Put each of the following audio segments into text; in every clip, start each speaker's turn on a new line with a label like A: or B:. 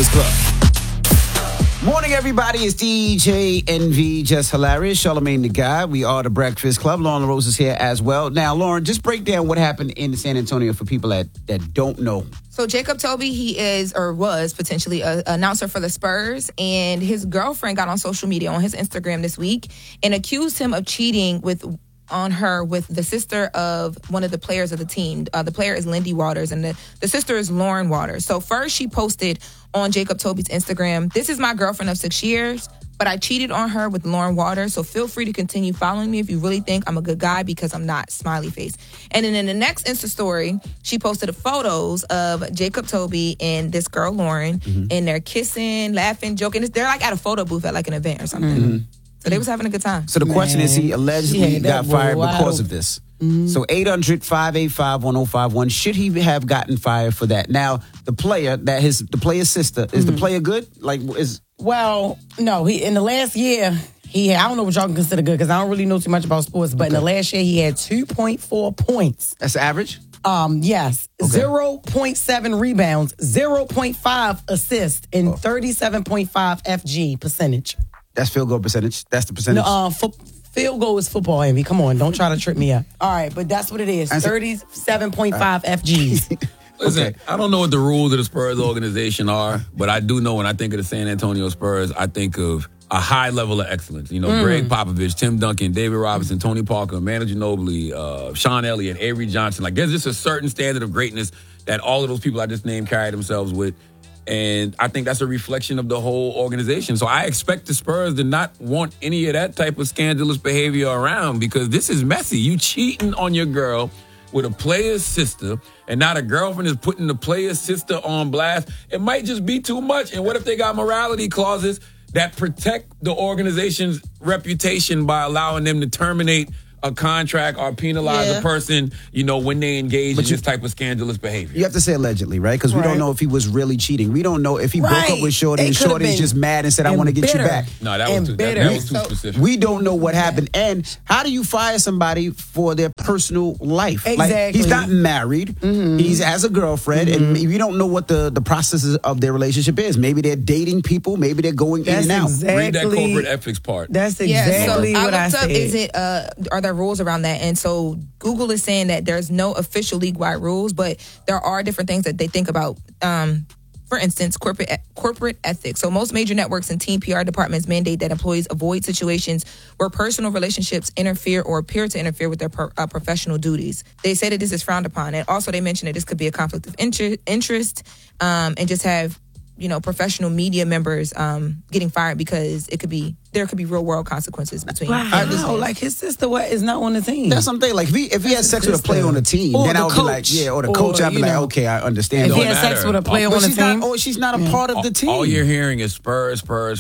A: Breakfast Club.
B: Morning, everybody. It's DJ NV, just hilarious. Charlamagne the Guy. We are the Breakfast Club. Lauren LaRose is here as well. Now, Lauren, just break down what happened in San Antonio for people that don't know.
C: So Jacob Toby, he is or was potentially an announcer for the Spurs, and his girlfriend got on social media on his Instagram this week and accused him of cheating on her with the sister of one of the players of the team. The player is Lindy Waters, and the sister is Lauren Waters. So first she posted on Jacob Toby's Instagram, "This is my girlfriend of 6 years, but I cheated on her with Lauren Waters, so feel free to continue following me if you really think I'm a good guy because I'm not," smiley face. And then in the next Insta story, she posted photos of Jacob Toby and this girl Lauren, and they're kissing, laughing, joking. They're like at a photo booth at like an event or something. Mm-hmm. So they was having a good time.
B: So the question is, he allegedly got fired because of this. Mm-hmm. So 800-585-1051. Should he have gotten fired for that? Now, the player, the player's sister, is the player good?
D: Well, no. He in the last year, I don't know what y'all can consider good because I don't really know too much about sports. But in the last year, he had 2.4 points.
B: That's average?
D: Yes. Okay. 0.7 rebounds, 0.5 assists, and 37.5 FG percentage.
B: That's field goal percentage. That's the percentage.
D: No, field goal is football, Envy. Come on, don't try to trip me up. All right, but that's what it is. 37.5 FGs.
A: Listen, I don't know what the rules of the Spurs organization are, but I do know when I think of the San Antonio Spurs, I think of a high level of excellence. You know, Greg Popovich, Tim Duncan, David Robinson, Tony Parker, Manu Ginobili, Sean Elliott, Avery Johnson. Like, there's just a certain standard of greatness that all of those people I just named carry themselves with. And I think that's a reflection of the whole organization. So I expect the Spurs to not want any of that type of scandalous behavior around because this is messy. You cheating on your girl with a player's sister, and now the girlfriend is putting the player's sister on blast. It might just be too much. And what if they got morality clauses that protect the organization's reputation by allowing them to terminate a contract or penalize a person, you know, when they engage in this type of scandalous behavior?
B: You have to say allegedly, right? Because we don't know if he was really cheating. We don't know if he broke up with Shorty and Shorty's just mad and said, I want to get you back.
A: No, that was too specific.
B: We don't know what happened. And how do you fire somebody for their personal life?
D: Exactly.
B: Like, he's not married. Mm-hmm. He has a girlfriend. Mm-hmm. And we don't know what the processes of their relationship is. Maybe they're dating people. Maybe they're going in and out.
A: Read that corporate ethics part.
D: That's exactly what I said.
C: Is it, are there rules around that? And so Google is saying that there's no official league-wide rules, but there are different things that they think about. For instance, corporate ethics. So most major networks and team PR departments mandate that employees avoid situations where personal relationships interfere or appear to interfere with their professional duties. They say that this is frowned upon. And also they mention that this could be a conflict of interest and just have, you know, professional media members getting fired because there could be real world consequences between.
D: Wow, like his sister is not on the team.
B: That's something. Like if he had sex with a player on the team, then I would be like, or the coach, I'd be like, okay, I understand.
D: If he had sex with a player on the team,
B: she's not a part of the team.
A: All you're hearing is Spurs. Spurs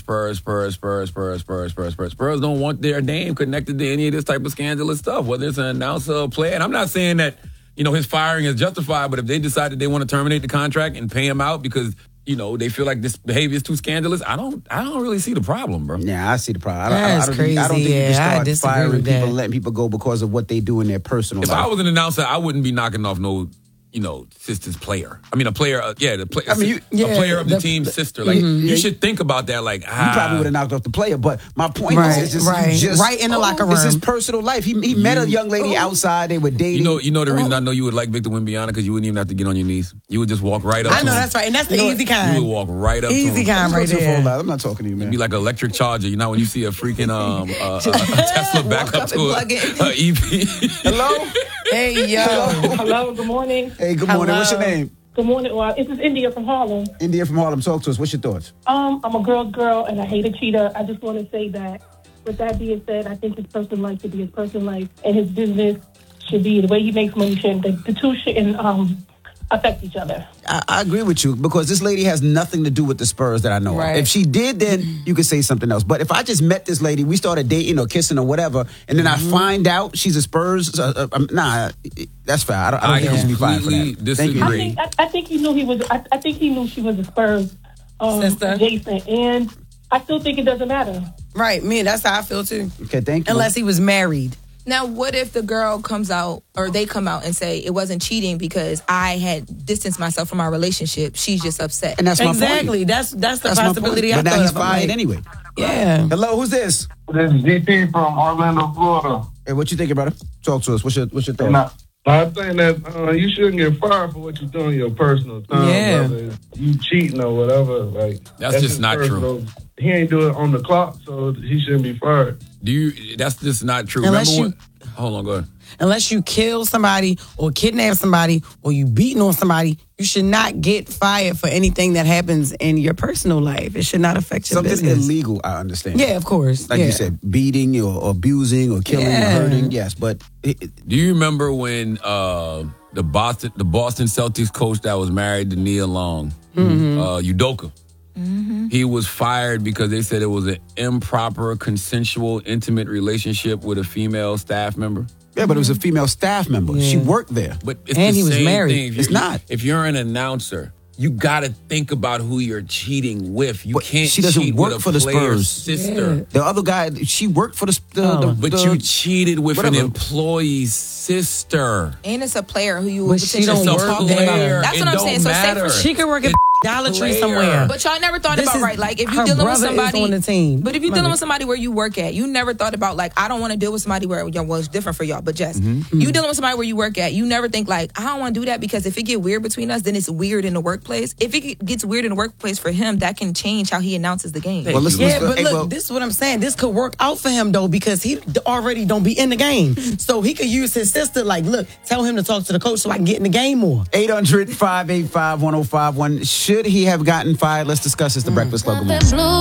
A: don't want their name connected to any of this type of scandalous stuff, whether it's an announcer or a player. And I'm not saying that, you know, his firing is justified, but if they decided they want to terminate the contract and pay him out because, you know, they feel like this behavior is too scandalous, I don't really see the problem, bro.
B: Yeah, I see the problem.
D: That's crazy.
B: I don't think you can start firing people and
D: that.
B: letting people go because of what they do in their personal life.
A: If I was an announcer, I wouldn't be knocking off no, you know, sister's player. I mean, a player, a player of the team's sister. Like, you should think about that. Like,
B: you probably would have knocked off the player, but my point is just
D: right in the locker room.
B: It's his personal life. He met a young lady outside. They were dating.
A: You know the reason I know you would like Victor Wembanyama because you wouldn't even have to get on your knees. You would just walk right up.
D: I know that's right, and that's the easy kind.
A: You would walk right up.
D: Easy
A: to him.
D: kind right there.
B: I'm not talking to you, man.
A: You'd be like an electric charger. You know when you see a freaking a Tesla back up to an EV.
D: Hello. Hey yo.
E: Hello. Good morning.
B: Hey, good morning. What's your name?
E: Good morning. Well, this is India from Harlem.
B: India from Harlem. Talk to us. What's your thoughts?
E: I'm a girl's girl, and I hate a cheater. I just want to say that, with that being said, I think his personal life should be his personal life, and his business should be the way he makes money. The two shouldn't affect each other.
B: I agree with you because this lady has nothing to do with the Spurs that I know of. If she did, then you could say something else. But if I just met this lady, we started dating or kissing or whatever, and then I find out she's a Spurs, that's fair. I don't think he should be fired for that.
A: Disagree.
E: I think he knew he was. I think he knew she was a Spurs adjacent, and I still think it doesn't matter.
D: Right, that's how I feel too.
B: Okay, thank you.
D: Unless he was married.
C: Now, what if the girl comes out or they come out and say it wasn't cheating because I had distanced myself from our relationship? She's just upset.
B: And that's my point.
D: Exactly. That's the possibility.
B: But now he's fired anyway.
D: Yeah.
B: Hello, who's this?
F: This is DP from Orlando, Florida.
B: Hey, what you thinking, brother? Talk to us. What's your thought?
F: Now, I think that you shouldn't get fired for what you do in your personal time.
D: Yeah.
F: Whether you cheating or whatever. Like
A: That's just not
F: personal.
A: true.
F: He ain't do it on the clock, so he shouldn't be fired.
A: That's just not true.
D: Unless
A: Remember hold on, go ahead.
D: Unless you kill somebody or kidnap somebody or you beating on somebody, you should not get fired for anything that happens in your personal life. It should not affect your business.
B: Something illegal, I understand.
D: Yeah, of course.
B: Like you said, beating or abusing or killing or hurting, yes. But
A: do you remember when the Boston Celtics coach that was married to Nia Long, Udoka? Mm-hmm. He was fired because they said it was an improper, consensual, intimate relationship with a female staff member.
B: Yeah, but it was a female staff member. Yeah. She worked there.
A: But it's
D: and
A: the
D: he was
A: same
D: married.
A: Thing.
B: It's not.
A: If you're an announcer, you got to think about who you're cheating with. You can't.
B: She doesn't
A: cheat
B: work
A: with a
B: for the
A: player's
B: Spurs.
A: sister.
B: Yeah. The other guy, she worked for
A: but you cheated with an employee's sister.
C: And it's a player who you
D: but she don't work there.
C: That's what I'm saying. So
A: matter.
C: say
D: she could work at Dollar Tree somewhere.
C: But y'all never thought about, right? Like if you're dealing with somebody
D: on the team.
C: But if you're dealing with somebody where you work at, you never thought about like, I don't want to deal with somebody where well, it's different for y'all, but Jess, you dealing with somebody where you work at, you never think like, I don't want to do that because if it get weird between us, then it's weird in the workplace. If it gets weird in the workplace for him, that can change how he announces the game.
B: Well,
D: look, this is what I'm saying. This could work out for him though because he already don't be in the game, so he could use his sister. Like, look, tell him to talk to the coach so I can get in the game more.
B: 800-585-1051. Should he have gotten fired? Let's discuss this. The Breakfast Club.